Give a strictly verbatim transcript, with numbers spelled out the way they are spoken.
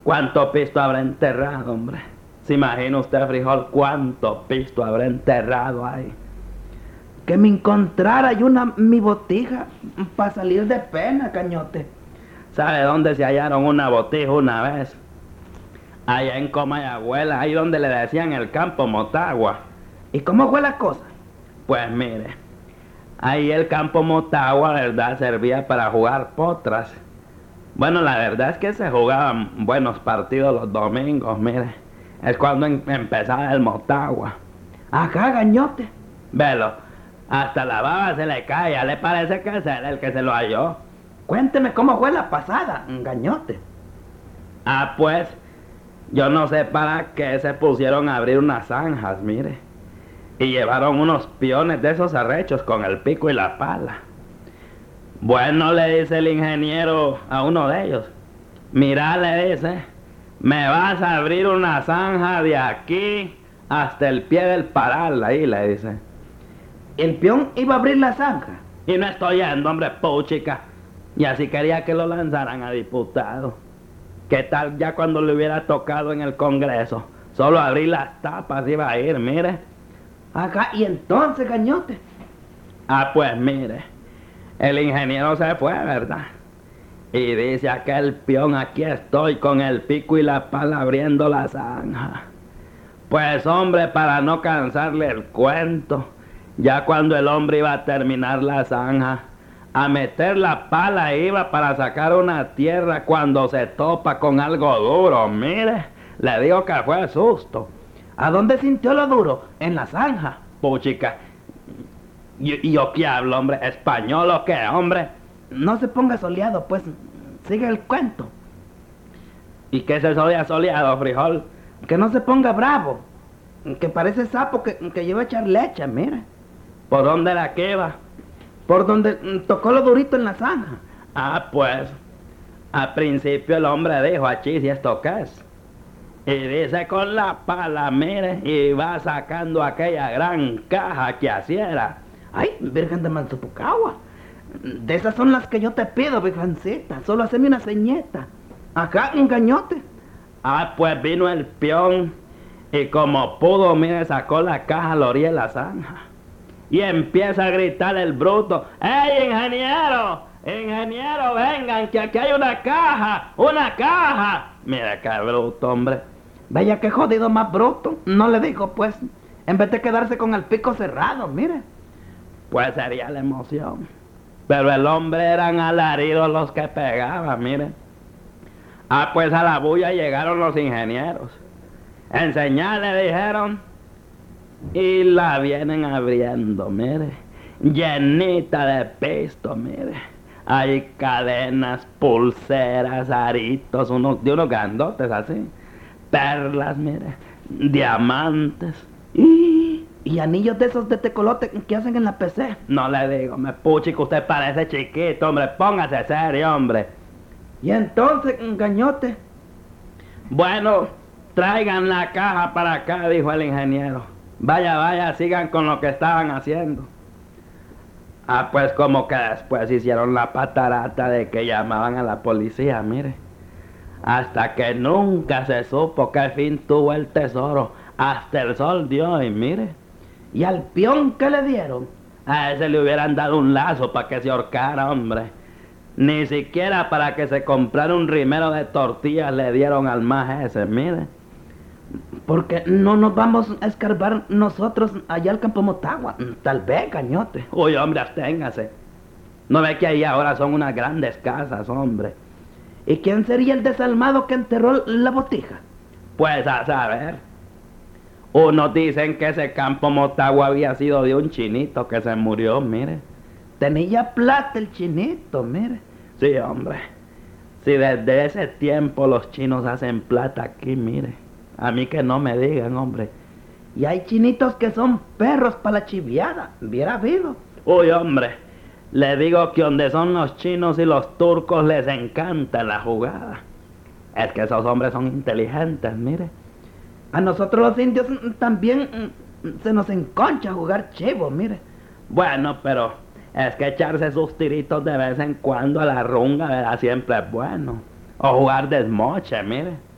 ¿Cuánto pisto habrá enterrado, hombre? ¿Se imagina usted, frijol, cuánto pisto habrá enterrado ahí? Que me encontrara yo una mi botija para salir de pena, cañote. ¿Sabe dónde se hallaron una botija una vez? Allá en Comayagüela, ahí donde le decían el campo Motagua. ¿Y cómo fue la cosa? Pues mire, ahí el campo Motagua, verdad, servía para jugar potras. Bueno, la verdad es que se jugaban buenos partidos los domingos, mire. Es cuando em- empezaba el Motagua. Acá, gañote. Velo, hasta la baba se le cae, ya le parece que es él el que se lo halló. Cuénteme cómo fue la pasada, gañote. Ah, pues, yo no sé para qué se pusieron a abrir unas zanjas, mire. Y llevaron unos piones de esos arrechos con el pico y la pala. Bueno, le dice el ingeniero a uno de ellos. Mira, le dice, me vas a abrir una zanja de aquí hasta el pie del paral, ahí le dice. El peón iba a abrir la zanja. Y no estoy yendo, hombre, puchica. Y así quería que lo lanzaran a diputado. ¿Qué tal ya cuando le hubiera tocado en el Congreso? Solo abrir las tapas iba a ir, mire. Acá, y entonces, gañote. Ah, pues mire, el ingeniero se fue, ¿verdad? Y dice aquel peón, aquí estoy con el pico y la pala abriendo la zanja. Pues hombre, para no cansarle el cuento, ya cuando el hombre iba a terminar la zanja, a meter la pala iba para sacar una tierra cuando se topa con algo duro, mire, le digo que fue susto. ¿A dónde sintió lo duro? En la zanja. Puchica, ¿y, y yo qué hablo, hombre? ¿Español o qué, hombre? No se ponga soleado, pues. Sigue el cuento. ¿Y qué es eso de asoleado, frijol? Que no se ponga bravo. Que parece sapo que, que lleva a echar leche, mire. ¿Por dónde la que va? Por donde mm, tocó lo durito en la zanja. Ah, pues, al principio el hombre dijo, achí, ¿y esto qué es? Y dice con la pala, mire, y va sacando aquella gran caja que así era. Ay, Virgen de Manzupucagua. De esas son las que yo te pido, virgencita. Solo haceme una ceñeta. Acá, un gañote. Ah, pues vino el peón y como pudo, mire, sacó la caja a la orilla de la zanja. Y empieza a gritar el bruto, ¡Ey, ingeniero! ¡Ingeniero, vengan, que aquí hay una caja! ¡Una caja! Mira qué bruto, hombre. Vaya que jodido más bruto. No le digo, pues. En vez de quedarse con el pico cerrado, mire. Pues sería la emoción. Pero el hombre eran alaridos los que pegaban, mire. Ah, pues a la bulla llegaron los ingenieros. Enseñar le dijeron. Y la vienen abriendo, mire. Llenita de pisto, mire. Hay cadenas, pulseras, aritos, unos, de unos grandotes así. Perlas, mire. Diamantes. Y, y anillos de esos de tecolote que hacen en la P C. No le digo, me puchi que usted parece chiquito, hombre. Póngase serio, hombre. Y entonces, gañote. Bueno, traigan la caja para acá, dijo el ingeniero. Vaya, vaya, sigan con lo que estaban haciendo. Ah, pues como que después hicieron la patarata de que llamaban a la policía, mire. Hasta que nunca se supo qué fin tuvo el tesoro. Hasta el sol dio y mire. ¿Y al peón qué le dieron? A ese le hubieran dado un lazo para que se ahorcara, hombre. Ni siquiera para que se comprara un rimero de tortillas le dieron al más ese, mire. Porque no nos vamos a escarbar nosotros allá al campo Motagua. Tal vez, gañote. Uy, hombre, absténgase. ¿No ve que ahí ahora son unas grandes casas, hombre? ¿Y quién sería el desalmado que enterró la botija? Pues a saber. Unos dicen que ese campo Motagua había sido de un chinito que se murió, mire. Tenía plata el chinito, mire. Sí, hombre. Si desde ese tiempo los chinos hacen plata aquí, mire. A mí que no me digan, hombre. Y hay chinitos que son perros para la chiviada. Viera habido. Uy, hombre. Le digo que donde son los chinos y los turcos les encanta la jugada. Es que esos hombres son inteligentes, mire. A nosotros los indios también se nos enconcha jugar chivo, mire. Bueno, pero es que echarse sus tiritos de vez en cuando a la runga, ¿verdad? Siempre es bueno. O jugar desmoche, mire.